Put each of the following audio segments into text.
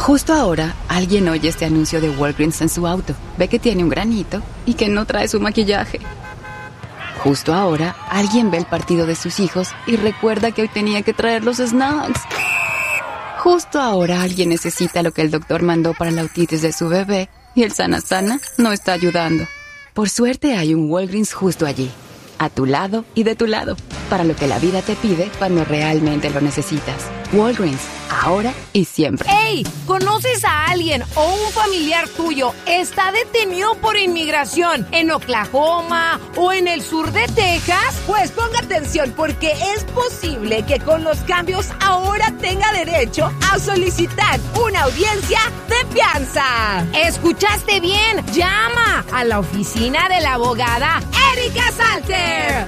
Justo ahora, alguien oye este anuncio de Walgreens en su auto, ve que tiene un granito y que no trae su maquillaje. Justo ahora, alguien ve el partido de sus hijos y recuerda que hoy tenía que traer los snacks. Justo ahora, alguien necesita lo que el doctor mandó para la otitis de su bebé y el Sana no está ayudando. Por suerte hay un Walgreens justo allí, a tu lado y de tu lado, para lo que la vida te pide cuando realmente lo necesitas. Walgreens, ahora y siempre. ¡Ey! ¿Conoces a alguien o un familiar tuyo está detenido por inmigración en Oklahoma o en el sur de Texas? Pues ponga atención porque es posible que con los cambios ahora tenga derecho a solicitar una audiencia de fianza. ¿Escuchaste bien? Llama a la oficina de la abogada Erika Salter.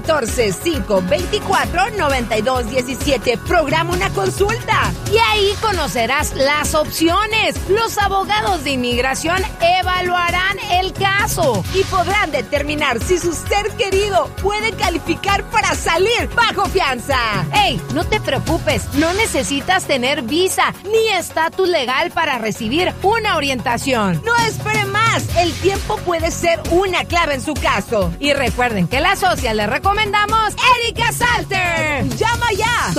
214-524-9217. Programa una consulta y ahí conocerás las opciones. Los abogados de inmigración evaluarán el caso y podrán determinar si su ser querido puede calificar para salir bajo fianza. ¡Ey! No te preocupes, no necesitas tener visa ni estatus legal para recibir una orientación. No espere más, el tiempo puede ser una clave en su caso. Y recuerden que la socia le recomendamos Erika Salter. ¡Llama ya!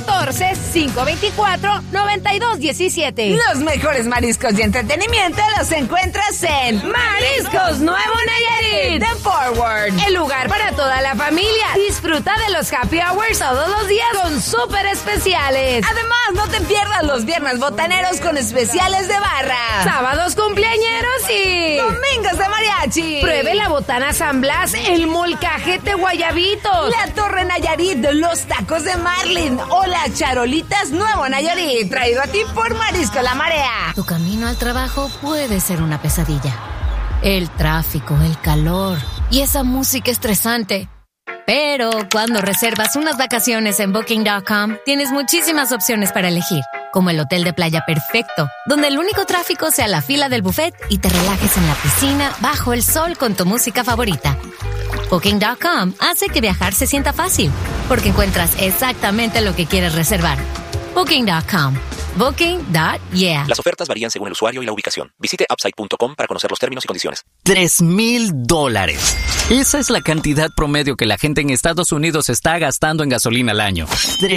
214-524-9217. Los mejores mariscos y entretenimiento los encuentras en Mariscos Nuevo Nayarit de Forward. El lugar para toda la familia. Disfruta de los happy hours todos los días con súper especiales. Además, no te pierdas los viernes botaneros con especiales de barra. Sábados cumpleañeros y domingos de mariachi. Pruebe la botana San Blas, el molcajete Guayabitos, la Torre Nayarit, los tacos de Marlin o las charolitas Nuevo Nayarit. Traído a ti por Marisco La Marea. Tu camino al trabajo puede ser una pesadilla. El tráfico, el calor y esa música estresante. Pero cuando reservas unas vacaciones en Booking.com, tienes muchísimas opciones para elegir, como el hotel de playa perfecto, donde el único tráfico sea la fila del buffet y te relajes en la piscina bajo el sol con tu música favorita. Booking.com hace que viajar se sienta fácil, porque encuentras exactamente lo que quieres reservar. Booking.com. Booking.yeah. Las ofertas varían según el usuario y la ubicación. Visite Upside.com para conocer los términos y condiciones. $3,000. Esa es la cantidad promedio que la gente en Estados Unidos está gastando en gasolina al año.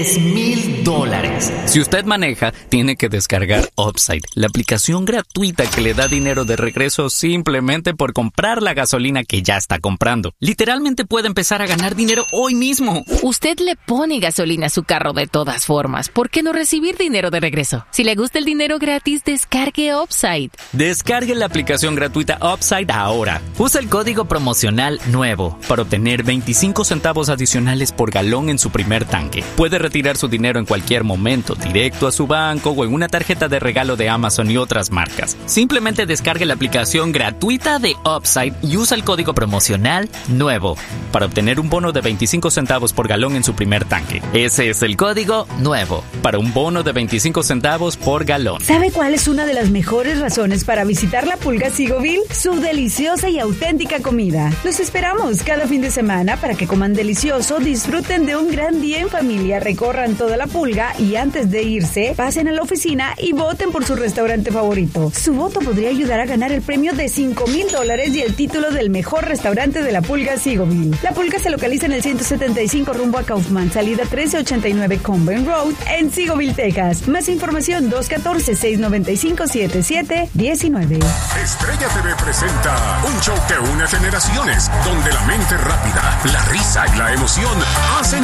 $3,000. Si usted maneja, tiene que descargar Upside, la aplicación gratuita que le da dinero de regreso simplemente por comprar la gasolina que ya está comprando. Literalmente puede empezar a ganar dinero hoy mismo. Usted le pone gasolina a su carro de todas formas. ¿Por qué no recibir dinero de regreso? Si le gusta el dinero gratis, descargue Upside. Descargue la aplicación gratuita Upside ahora. Usa el código promocional NUEVO para obtener 25 centavos adicionales por galón en su primer tanque. Puede retirar su dinero en cualquier momento, directo a su banco o en una tarjeta de regalo de Amazon y otras marcas. Simplemente descargue la aplicación gratuita de Upside y usa el código promocional NUEVO para obtener un bono de 25 centavos por galón en su primer tanque. Ese es el código NUEVO para un bono de 25 centavos por galón. ¿Sabe cuál es una de las mejores razones para visitar la Pulga Seagoville? Su deliciosa y auténtica comida. Los esperamos cada fin de semana para que coman delicioso, disfruten de un gran día en familia, recorran toda la Pulga y antes de irse, pasen a la oficina y voten por su restaurante favorito. Su voto podría ayudar a ganar el premio de $5,000 y el título del mejor restaurante de la Pulga Seagoville. La Pulga se localiza en el 175 rumbo a Kaufman, salida 1389 Combine Road en Seagoville, Texas. Más información 214-695-7719. Estrella TV presenta un show que une generaciones, donde la mente rápida, la risa y la emoción hacen